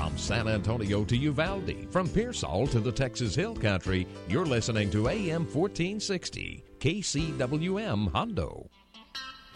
From San Antonio to Uvalde, from Pearsall to the Texas Hill Country, you're listening to AM 1460, KCWM Hondo.